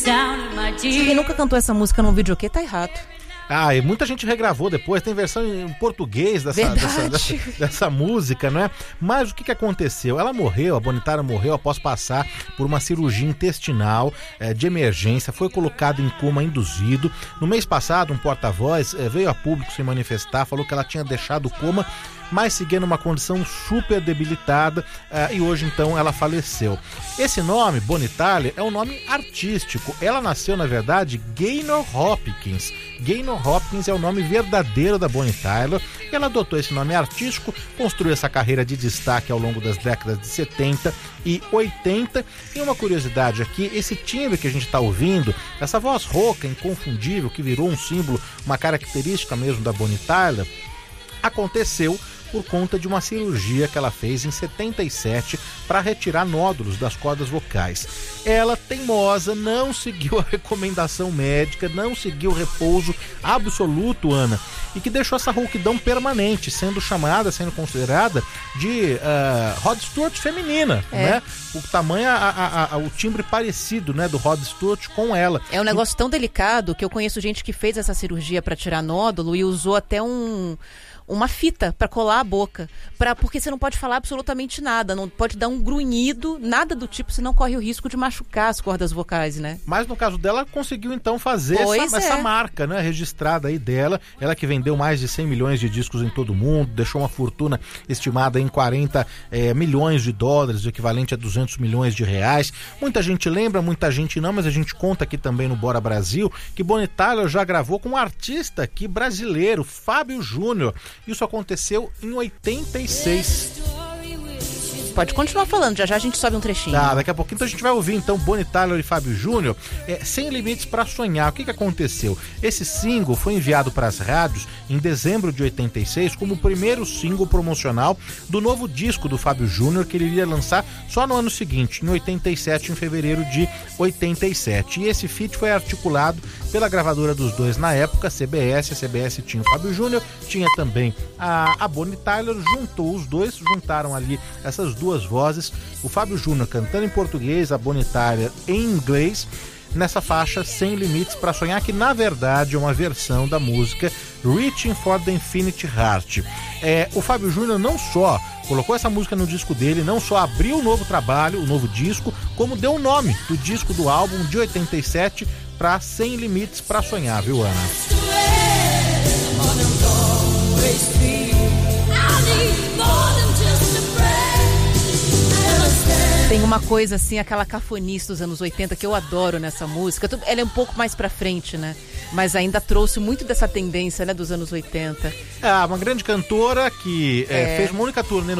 Quem nunca cantou essa música num videokê tá errado. Ah, e muita gente regravou depois, tem versão em português dessa música, não é? Mas o que aconteceu? Ela morreu, a Bonnie Tyler morreu após passar por uma cirurgia intestinal de emergência, foi colocada em coma induzido. No mês passado, um porta-voz veio a público se manifestar, falou que ela tinha deixado o coma, mas seguia numa condição super debilitada e hoje então ela faleceu. Esse nome, Bonnie Tyler, é um nome artístico. Ela nasceu, na verdade, Gaynor Hopkins. Gaynor Hopkins é o nome verdadeiro da Bonnie Tyler. Ela adotou esse nome artístico, construiu essa carreira de destaque ao longo das décadas de 70 e 80. E uma curiosidade aqui, esse timbre que a gente está ouvindo, essa voz rouca, inconfundível, que virou um símbolo, uma característica mesmo da Bonnie Tyler, aconteceu por conta de uma cirurgia que ela fez em 77 para retirar nódulos das cordas vocais. Ela, teimosa, não seguiu a recomendação médica, não seguiu o repouso absoluto, Ana, e que deixou essa rouquidão permanente, sendo considerada de Rod Stewart feminina, né? O tamanho, o timbre parecido, né, do Rod Stewart com ela. É um negócio tão delicado que eu conheço gente que fez essa cirurgia para tirar nódulo e usou até uma fita para colar a boca, porque você não pode falar absolutamente nada, não pode dar um grunhido, nada do tipo, senão corre o risco de machucar as cordas vocais, né? Mas no caso dela, conseguiu então fazer essa marca, né, registrada aí dela, ela que vendeu mais de 100 milhões de discos em todo o mundo, deixou uma fortuna estimada em 40 milhões de dólares, o equivalente a 200 milhões de reais. Muita gente lembra, muita gente não, mas a gente conta aqui também no Bora Brasil que Bonnie Tyler já gravou com um artista aqui brasileiro, Fábio Júnior. Isso aconteceu em 86. Pode continuar falando, já a gente sobe um trechinho. Daqui a pouquinho então a gente vai ouvir então Bonnie Tyler e Fábio Júnior, Sem Limites para Sonhar. O que aconteceu? Esse single foi enviado para as rádios em dezembro de 86 como o primeiro single promocional do novo disco do Fábio Júnior, que ele iria lançar só no ano seguinte, em 87, em fevereiro de 87. E esse feat foi articulado pela gravadora dos dois na época, a CBS tinha o Fábio Júnior, tinha também a Bonnie Tyler, juntou os dois, juntaram ali essas duas vozes, o Fábio Júnior cantando em português, a Bonnie Tyler em inglês, nessa faixa Sem Limites para Sonhar, que na verdade é uma versão da música Reaching for the Infinite Heart. O Fábio Júnior não só colocou essa música no disco dele, não só abriu o novo trabalho, o novo disco, como deu o nome do disco do álbum de 87 para Sem Limites para Sonhar, viu, Ana? Tem uma coisa assim, aquela cafonice dos anos 80 que eu adoro nessa música. Ela é um pouco mais pra frente, né? Mas ainda trouxe muito dessa tendência, né, dos anos 80. Uma grande cantora que fez uma única turnê